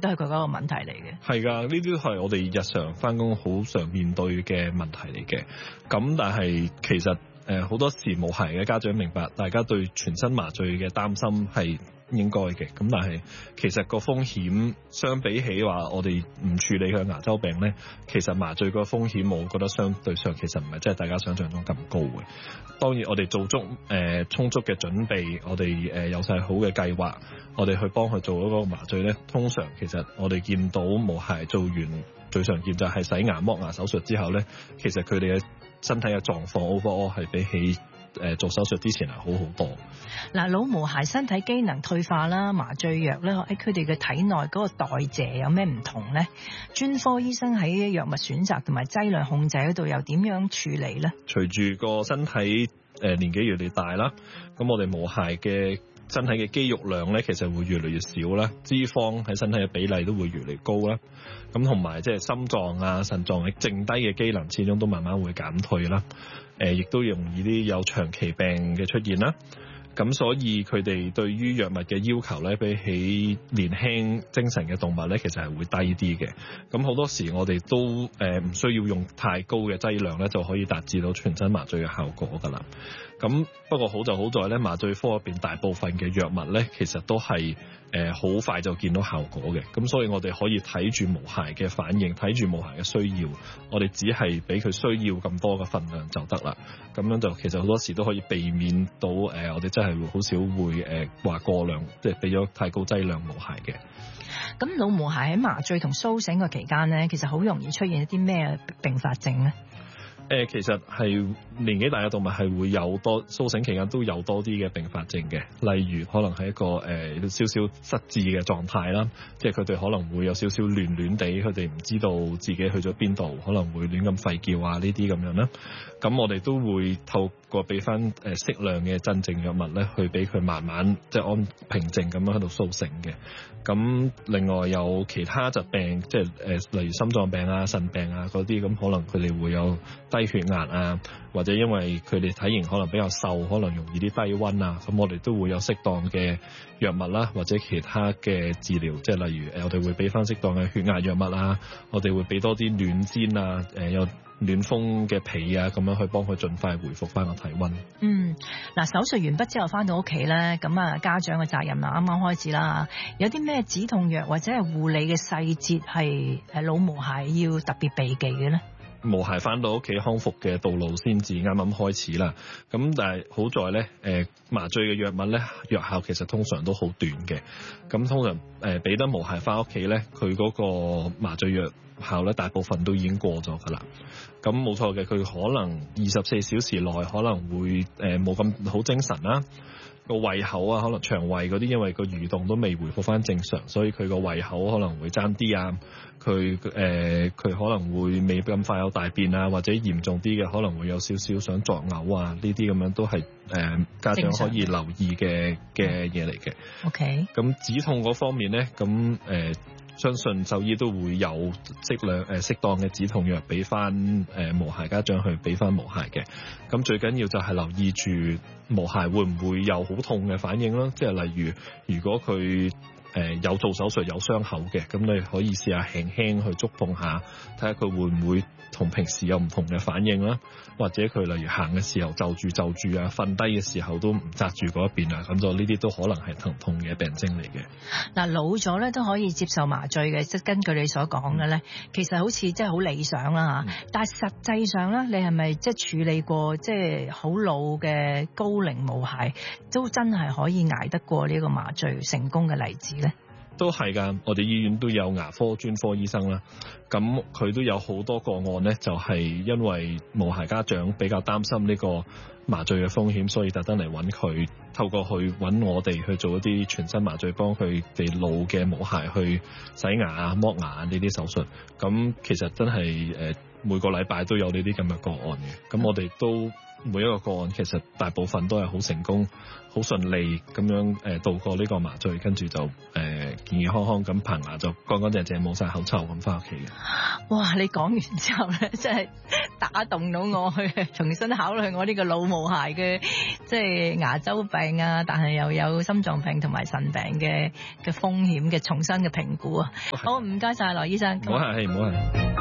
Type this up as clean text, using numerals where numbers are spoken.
都係佢嗰個問題嚟嘅。 係㗎，呢啲係我哋日常返工好常面對嘅問題嚟嘅。咁但係其實好多時無鞋嘅家長明白，大家對全身麻醉嘅擔心係應該嘅。咁但係其實個風險相比起話我哋唔處理佢牙周病咧，其實麻醉個風險我覺得相對上其實唔係真係大家想象中咁高嘅。當然我哋做足充足嘅準備，我哋有晒好嘅計劃，我哋去幫佢做嗰個麻醉咧。通常其實我哋見到無鞋做完最常見就係洗牙剝牙手術之後咧，其實佢哋嘅身體嘅狀況 overall 係比起做手術之前係好好多。 嗱，腦無鞋身體機能退化啦，麻醉藥咧喺佢哋嘅體內嗰個代謝有咩唔同咧？專科醫生喺藥物選擇同埋劑量控制嗰度又點樣處理咧？ 隨住個身體年紀越嚟越大啦，咁我哋無鞋嘅身體嘅肌肉量咧，其實會越嚟越少啦，脂肪喺身體嘅比例都會越嚟越高啦。咁同埋即係心臟啊、腎臟嘅剩低嘅機能，始終都慢慢會減退啦。亦都容易啲有長期病嘅出現啦。咁所以佢哋對於藥物嘅要求咧，比起年輕精神嘅動物咧，其實係會低啲嘅。咁好多時我哋都唔需要用太高嘅劑量咧，就可以達至到全身麻醉嘅效果㗎啦。咁不過好就好在咧，麻醉科入邊大部分嘅藥物咧，其實都係好快就見到效果嘅。咁所以我哋可以睇住無鞋嘅反應，睇住無鞋嘅需要，我哋只係俾佢需要咁多嘅份量就得啦。咁樣就其實好多時都可以避免到我哋真係好少會話過量，即係俾咗太高劑量無鞋嘅。 咁腦無鞋喺麻醉同甦醒嘅期間咧，其實好容易出現一啲咩併發症咧？ 其實係年紀大嘅動物係會有多甦醒期間都有多啲嘅併發症嘅，例如可能係一個少少失智嘅狀態啦，即係佢哋可能會有少少亂亂地，佢哋唔知道自己去咗邊度，可能會亂咁吠叫啊呢啲咁樣啦。咁我哋都會透過俾翻適量嘅鎮靜藥物咧，去俾佢慢慢即係安平靜咁樣喺度甦醒嘅。咁另外有其他疾病，即係例如心臟病啊、腎病啊嗰啲，咁可能佢哋會有低血壓啊，或者因為佢哋體型可能比較瘦，可能容易啲低溫啊，咁我哋都會有適當嘅藥物啦，或者其他嘅治療，即係例如我哋會俾翻適當嘅血壓藥物啊，我哋會俾多啲暖氈啊，有暖風嘅被啊，咁樣去幫佢盡快回復翻個體溫。 嗱，手術完畢之後翻到屋企咧，咁啊家長嘅責任啦，啱啱開始啦，有啲咩止痛藥或者係護理嘅細節係腦無鞋要特別避忌嘅咧？ 無鞋翻到屋企康復嘅道路先至啱啱開始啦，咁但係好在咧，麻醉嘅藥物咧，藥效其實通常都好短嘅，咁通常俾得無鞋翻屋企咧，佢嗰個麻醉藥效咧大部分都已經過咗㗎啦。咁冇錯嘅，佢可能24小時內可能會冇咁好精神啦。個胃口啊，可能腸胃嗰啲，因為個蠕動都未回復翻正常，所以佢個胃口可能會爭啲啊。佢可能會未咁快有大便啊，或者嚴重啲嘅可能會有少少想作嘔啊。呢啲咁樣都係家長可以留意嘅嘢嚟嘅。 OK。咁止痛嗰方面咧，咁相信獸醫都會有適當嘅止痛藥俾翻無鞋家長去俾翻無鞋嘅。咁最緊要就係留意住無鞋會唔會有好痛嘅反應啦。即係例如果佢有做手術有傷口嘅，咁你可以試下輕輕去觸碰下，睇下佢會唔會同平時有唔同嘅反應啦。或者佢例如行嘅時候就住啊，瞓低嘅時候都唔紮住嗰一邊啊，咁就呢啲都可能係疼痛嘅病徵嚟嘅。 嗱，老咗咧都可以接受麻醉嘅，即係根據你所講嘅咧，其實好似即係好理想啦嚇。但係實際上咧，你係咪即係處理過即係好老嘅高齡無鞋，都真係可以捱得過呢個麻醉成功嘅例子咧？ 都係㗎，我哋醫院都有牙科專科醫生啦，咁佢都有好多個案呢，就係因為無鞋家長比較擔心呢個麻醉嘅風險，所以特登嚟揾佢，透過去揾我哋去做一啲全身麻醉，幫佢哋老嘅無鞋去洗牙啊、剝牙啊呢啲手術。咁其實真係每個禮拜都有呢啲咁嘅個案嘅。咁我哋都每一個個案其實大部分都係好成功、好順利咁樣度過呢個麻醉，跟住就健健康康咁棚牙就乾乾淨淨冇晒口臭咁翻屋企嘅。 哇！你講完之後咧，真係打動到我去重新考慮我呢個老無鞋嘅即係牙周病啊，但係又有心臟病同埋腎病嘅風險嘅重新嘅評估啊！好，唔該晒羅醫生。 唔好客氣，唔好客氣。